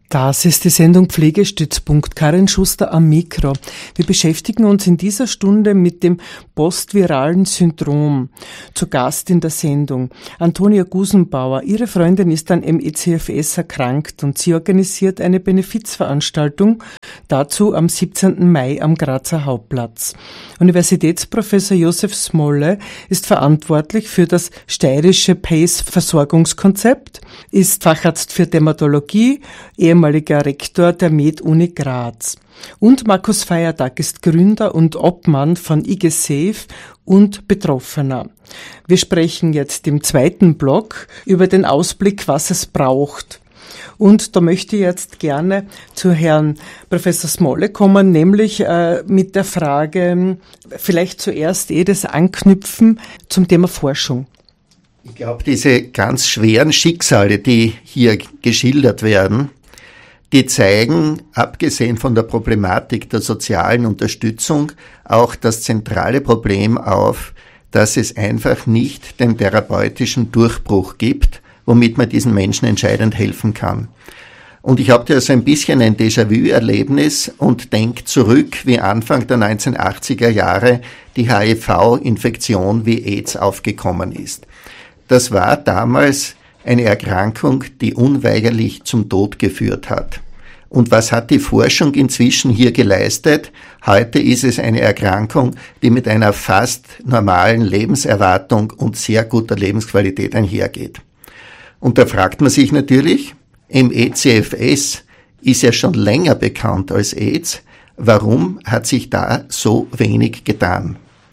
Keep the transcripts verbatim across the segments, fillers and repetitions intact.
Das ist die Sendung Pflegestützpunkt. Karin Schuster am Mikro. Wir beschäftigen uns in dieser Stunde mit dem postviralen Syndrom. Zu Gast in der Sendung Antonia Gusenbauer. Ihre Freundin ist an M E C F S erkrankt und sie organisiert eine Benefizveranstaltung dazu am siebzehnten Mai am Grazer Hauptplatz. Universitätsprofessor Josef Smolle ist verantwortlich für das steirische PACE-Versorgungskonzept, ist Facharzt für Dermatologie, ehemaliger Rektor der Med-Uni Graz. Und Markus Feiertag ist Gründer und Obmann von I G Safe und Betroffener. Wir sprechen jetzt im zweiten Block über den Ausblick, was es braucht. Und da möchte ich jetzt gerne zu Herrn Professor Smolle kommen, nämlich äh, mit der Frage, vielleicht zuerst eh das Anknüpfen zum Thema Forschung. Ich glaube, diese ganz schweren Schicksale, die hier geschildert werden, die zeigen, abgesehen von der Problematik der sozialen Unterstützung, auch das zentrale Problem auf, dass es einfach nicht den therapeutischen Durchbruch gibt, womit man diesen Menschen entscheidend helfen kann. Und ich habe da so ein bisschen ein Déjà-vu-Erlebnis und denke zurück, wie Anfang der neunzehnhundertachtziger Jahre die H I V-Infektion wie AIDS aufgekommen ist. Das war damals eine Erkrankung, die unweigerlich zum Tod geführt hat. Und was hat die Forschung inzwischen hier geleistet? Heute ist es eine Erkrankung, die mit einer fast normalen Lebenserwartung und sehr guter Lebensqualität einhergeht. Und da fragt man sich natürlich, M E C F S ist ja schon länger bekannt als AIDS. Warum hat sich da so wenig getan?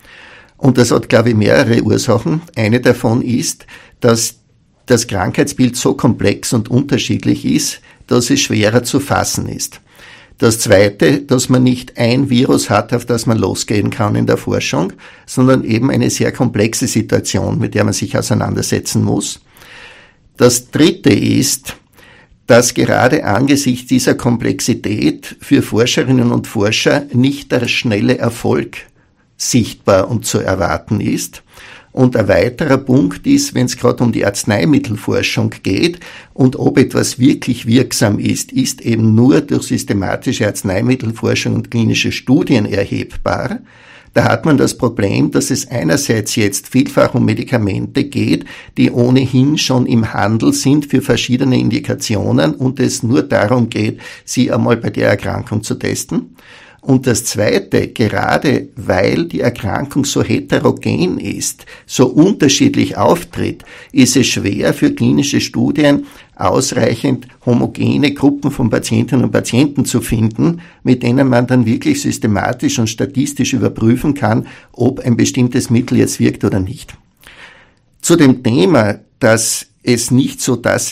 Und das hat, glaube ich, mehrere Ursachen. Eine davon ist, dass das Krankheitsbild so komplex und unterschiedlich ist, dass es schwerer zu fassen ist. Das Zweite, dass man nicht ein Virus hat, auf das man losgehen kann in der Forschung, sondern eben eine sehr komplexe Situation, mit der man sich auseinandersetzen muss. Das Dritte ist, dass gerade angesichts dieser Komplexität für Forscherinnen und Forscher nicht der schnelle Erfolg sichtbar und zu erwarten ist. Und ein weiterer Punkt ist, wenn es gerade um die Arzneimittelforschung geht und ob etwas wirklich wirksam ist, ist eben nur durch systematische Arzneimittelforschung und klinische Studien erhebbar. Da hat man das Problem, dass es einerseits jetzt vielfach um Medikamente geht, die ohnehin schon im Handel sind für verschiedene Indikationen und es nur darum geht, sie einmal bei der Erkrankung zu testen. Und das Zweite, gerade weil die Erkrankung so heterogen ist, so unterschiedlich auftritt, ist es schwer für klinische Studien ausreichend homogene Gruppen von Patientinnen und Patienten zu finden, mit denen man dann wirklich systematisch und statistisch überprüfen kann, ob ein bestimmtes Mittel jetzt wirkt oder nicht. Zu dem Thema, dass es nicht so das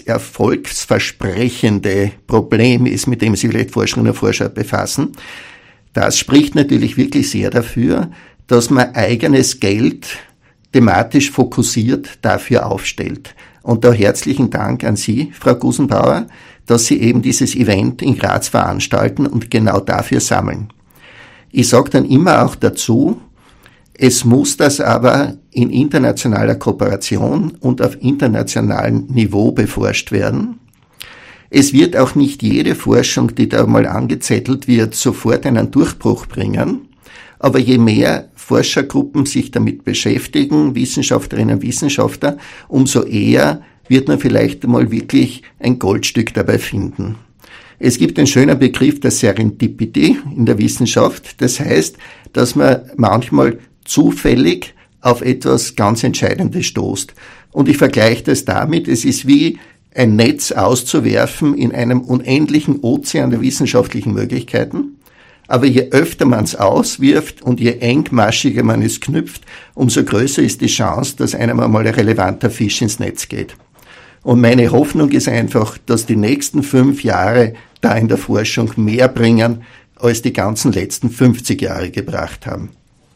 erfolgsversprechende Problem ist, mit dem sich vielleicht Forscherinnen und Forscher befassen, das spricht natürlich wirklich sehr dafür, dass man eigenes Geld thematisch fokussiert dafür aufstellt. Und da herzlichen Dank an Sie, Frau Gusenbauer, dass Sie eben dieses Event in Graz veranstalten und genau dafür sammeln. Ich sage dann immer auch dazu, es muss das aber in internationaler Kooperation und auf internationalem Niveau beforscht werden. Es wird auch nicht jede Forschung, die da mal angezettelt wird, sofort einen Durchbruch bringen. Aber je mehr Forschergruppen sich damit beschäftigen, Wissenschaftlerinnen und Wissenschaftler, umso eher wird man vielleicht mal wirklich ein Goldstück dabei finden. Es gibt einen schönen Begriff der Serendipity in der Wissenschaft. Das heißt, dass man manchmal zufällig auf etwas ganz Entscheidendes stoßt. Und ich vergleiche das damit, es ist wie ein Netz auszuwerfen in einem unendlichen Ozean der wissenschaftlichen Möglichkeiten. Aber je öfter man es auswirft und je engmaschiger man es knüpft, umso größer ist die Chance, dass einem einmal ein relevanter Fisch ins Netz geht. Und meine Hoffnung ist einfach, dass die nächsten fünf Jahre da in der Forschung mehr bringen, als die ganzen letzten fünfzig Jahre gebracht haben.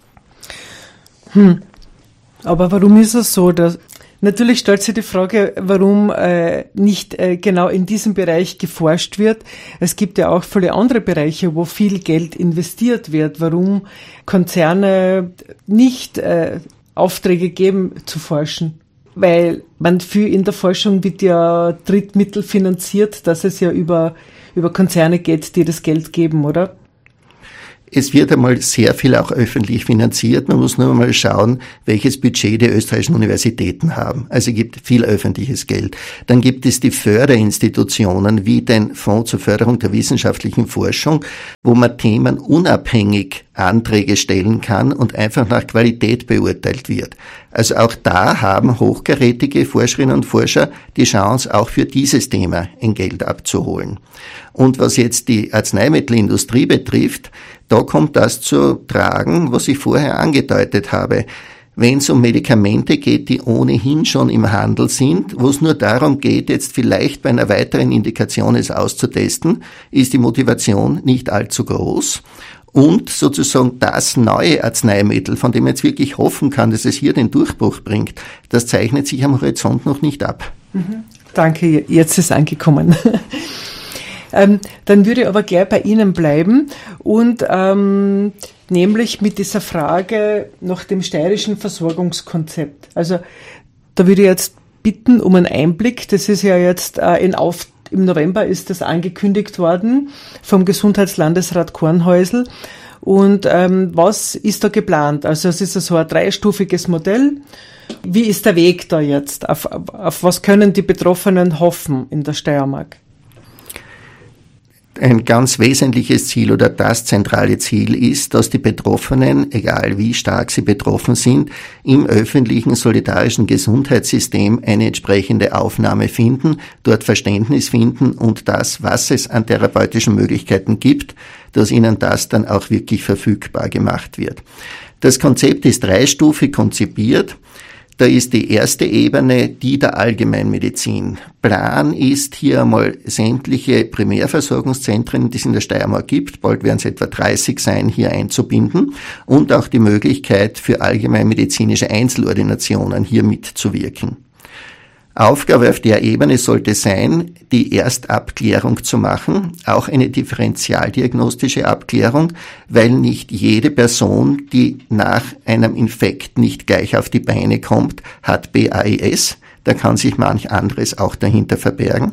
Hm. Aber warum ist es so, dass natürlich stellt sich die Frage, warum äh, nicht äh, genau in diesem Bereich geforscht wird. Es gibt ja auch viele andere Bereiche, wo viel Geld investiert wird. Warum Konzerne nicht äh, Aufträge geben zu forschen? Weil man viel in der Forschung wird ja Drittmittel finanziert, dass es ja über, über Konzerne geht, die das Geld geben, oder? Es wird einmal sehr viel auch öffentlich finanziert. Man muss nur mal schauen, welches Budget die österreichischen Universitäten haben. Also es gibt viel öffentliches Geld. Dann gibt es die Förderinstitutionen wie den Fonds zur Förderung der wissenschaftlichen Forschung, wo man Themen unabhängig Anträge stellen kann und einfach nach Qualität beurteilt wird. Also auch da haben hochkarätige Forscherinnen und Forscher die Chance, auch für dieses Thema ein Geld abzuholen. Und was jetzt die Arzneimittelindustrie betrifft, da kommt das zu tragen, was ich vorher angedeutet habe. Wenn es um Medikamente geht, die ohnehin schon im Handel sind, wo es nur darum geht, jetzt vielleicht bei einer weiteren Indikation es auszutesten, ist die Motivation nicht allzu groß. Und sozusagen das neue Arzneimittel, von dem man jetzt wirklich hoffen kann, dass es hier den Durchbruch bringt, das zeichnet sich am Horizont noch nicht ab. Mhm. Danke, jetzt ist angekommen. Ähm, dann würde ich aber gleich bei Ihnen bleiben und ähm, nämlich mit dieser Frage nach dem steirischen Versorgungskonzept. Also da würde ich jetzt bitten um einen Einblick. Das ist ja jetzt äh, in Auf im November ist das angekündigt worden vom Gesundheitslandesrat Kornhäusl. Und ähm, was ist da geplant? Also es ist so ein dreistufiges Modell. Wie ist der Weg da jetzt? Auf, auf was können die Betroffenen hoffen in der Steiermark? Ein ganz wesentliches Ziel oder das zentrale Ziel ist, dass die Betroffenen, egal wie stark sie betroffen sind, im öffentlichen solidarischen Gesundheitssystem eine entsprechende Aufnahme finden, dort Verständnis finden und das, was es an therapeutischen Möglichkeiten gibt, dass ihnen das dann auch wirklich verfügbar gemacht wird. Das Konzept ist dreistufig konzipiert. Da ist die erste Ebene die der Allgemeinmedizin. Plan ist hier einmal sämtliche Primärversorgungszentren, die es in der Steiermark gibt, bald werden es etwa dreißig sein, hier einzubinden und auch die Möglichkeit für allgemeinmedizinische Einzelordinationen hier mitzuwirken. Aufgabe auf der Ebene sollte sein, die Erstabklärung zu machen, auch eine differentialdiagnostische Abklärung, weil nicht jede Person, die nach einem Infekt nicht gleich auf die Beine kommt, hat B A I S. Da kann sich manch anderes auch dahinter verbergen.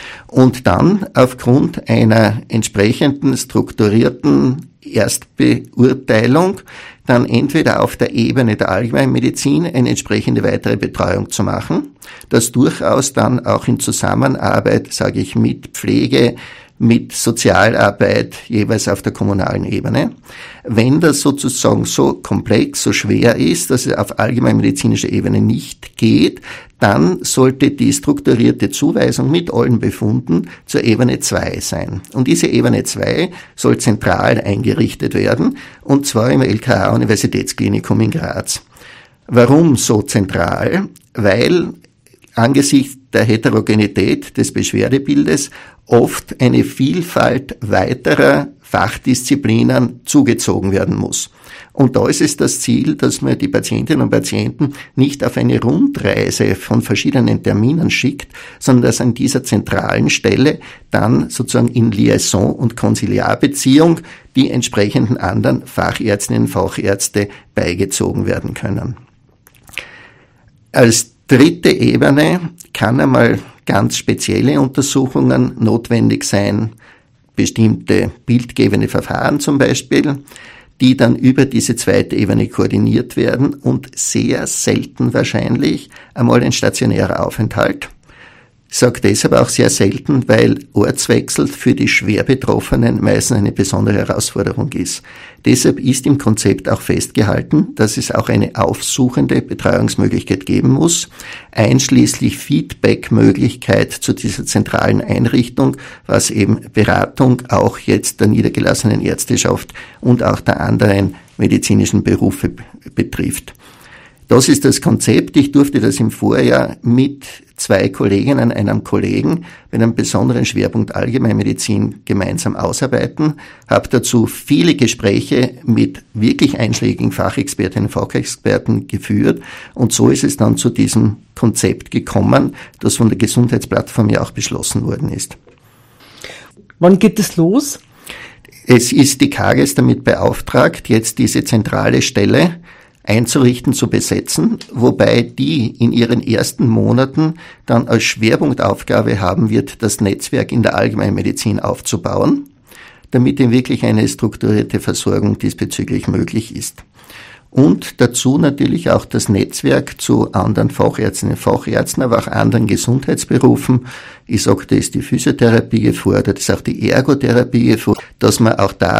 Und dann aufgrund einer entsprechenden strukturierten Erstbeurteilung dann entweder auf der Ebene der Allgemeinmedizin eine entsprechende weitere Betreuung zu machen, das durchaus dann auch in Zusammenarbeit, sage ich, mit Pflege, mit Sozialarbeit jeweils auf der kommunalen Ebene. Wenn das sozusagen so komplex, so schwer ist, dass es auf allgemeinmedizinischer Ebene nicht geht, dann sollte die strukturierte Zuweisung mit allen Befunden zur Ebene zwei sein. Und diese Ebene zwei soll zentral eingerichtet werden, und zwar im L K A-Universitätsklinikum in Graz. Warum so zentral? Weil angesichts der Heterogenität des Beschwerdebildes oft eine Vielfalt weiterer Fachdisziplinen zugezogen werden muss. Und da ist es das Ziel, dass man die Patientinnen und Patienten nicht auf eine Rundreise von verschiedenen Terminen schickt, sondern dass an dieser zentralen Stelle dann sozusagen in Liaison und Konsiliarbeziehung die entsprechenden anderen Fachärztinnen und Fachärzte beigezogen werden können. Als dritte Ebene kann einmal ganz spezielle Untersuchungen notwendig sein, bestimmte bildgebende Verfahren zum Beispiel, die dann über diese zweite Ebene koordiniert werden und sehr selten wahrscheinlich einmal ein stationärer Aufenthalt. Ich sage deshalb auch sehr selten, weil Ortswechsel für die schwer Betroffenen meistens eine besondere Herausforderung ist. Deshalb ist im Konzept auch festgehalten, dass es auch eine aufsuchende Betreuungsmöglichkeit geben muss, einschließlich Feedback-Möglichkeit zu dieser zentralen Einrichtung, was eben Beratung auch jetzt der niedergelassenen Ärzteschaft und auch der anderen medizinischen Berufe betrifft. Das ist das Konzept. Ich durfte das im Vorjahr mit zwei Kolleginnen, einem Kollegen mit einem besonderen Schwerpunkt Allgemeinmedizin gemeinsam ausarbeiten, habe dazu viele Gespräche mit wirklich einschlägigen Fachexpertinnen und Fachexperten geführt und so ist es dann zu diesem Konzept gekommen, das von der Gesundheitsplattform ja auch beschlossen worden ist. Wann geht es los? Es ist die K A G E S damit beauftragt, jetzt diese zentrale Stelle einzurichten, zu besetzen, wobei die in ihren ersten Monaten dann als Schwerpunktaufgabe haben wird, das Netzwerk in der Allgemeinmedizin aufzubauen, damit eben wirklich eine strukturierte Versorgung diesbezüglich möglich ist. Und dazu natürlich auch das Netzwerk zu anderen Fachärztinnen und Fachärzten, aber auch anderen Gesundheitsberufen. Ich sage, da ist die Physiotherapie gefordert, ist auch die Ergotherapie gefordert, dass man auch da